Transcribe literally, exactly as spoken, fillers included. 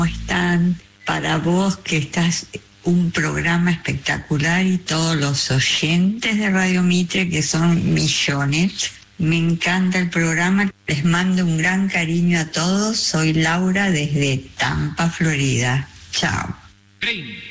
están? Para vos que estás un programa espectacular y todos los oyentes de Radio Mitre, que son millones. Me encanta el programa, les mando un gran cariño a todos. Soy Laura desde Tampa, Florida. Chao.